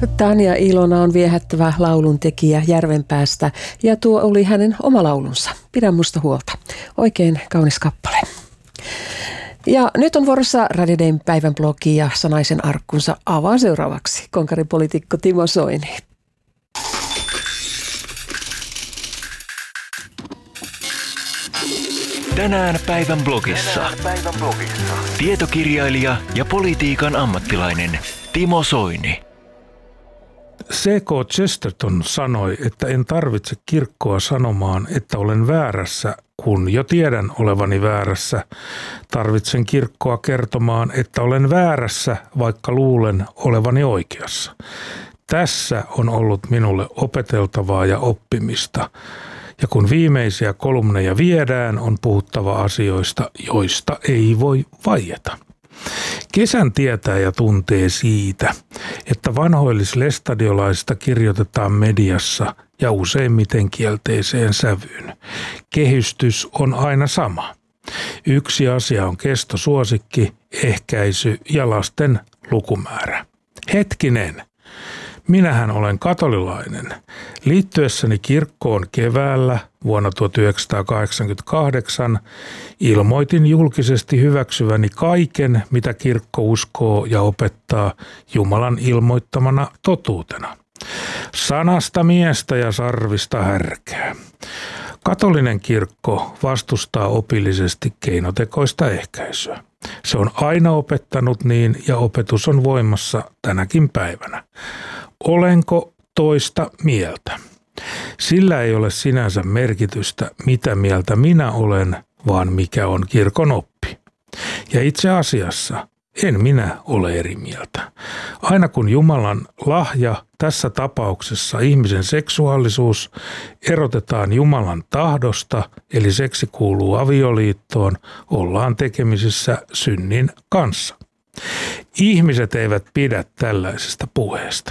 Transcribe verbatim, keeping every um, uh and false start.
Tanja Ilona on viehättävä lauluntekijä Järvenpäästä ja tuo oli hänen oma laulunsa. Pidä musta huolta. Oikein kaunis kappale. Ja nyt on vuorossa Radio Dayn päivän blogi ja sanaisen arkkunsa avaa seuraavaksi konkaripoliitikko Timo Soini. Tänään päivän blogissa. Tänään päivän blogissa. Tietokirjailija ja politiikan ammattilainen Timo Soini. C K Chesterton sanoi, että en tarvitse kirkkoa sanomaan, että olen väärässä, kun jo tiedän olevani väärässä. Tarvitsen kirkkoa kertomaan, että olen väärässä, vaikka luulen olevani oikeassa. Tässä on ollut minulle opeteltavaa ja oppimista. Ja kun viimeisiä kolumneja viedään, on puhuttava asioista, joista ei voi vaieta. Kesän tietää ja tuntee siitä, että vanhoillislestadiolaista kirjoitetaan mediassa ja useimmiten kielteiseen sävyyn. Kehystys on aina sama. Yksi asia on kestosuosikki, ehkäisy ja lasten lukumäärä. Hetkinen! Minähän olen katolilainen. Liittyessäni kirkkoon keväällä vuonna tuhatyhdeksänsataakahdeksankymmentäkahdeksan ilmoitin julkisesti hyväksyväni kaiken, mitä kirkko uskoo ja opettaa Jumalan ilmoittamana totuutena. Sanasta miestä ja sarvista härkää. Katolinen kirkko vastustaa opillisesti keinotekoista ehkäisyä. Se on aina opettanut niin ja opetus on voimassa tänäkin päivänä. Olenko toista mieltä? Sillä ei ole sinänsä merkitystä, mitä mieltä minä olen, vaan mikä on kirkon oppi. Ja itse asiassa en minä ole eri mieltä. Aina kun Jumalan lahja, tässä tapauksessa ihmisen seksuaalisuus, erotetaan Jumalan tahdosta, eli seksi kuuluu avioliittoon, ollaan tekemisissä synnin kanssa. Ihmiset eivät pidä tällaisesta puheesta.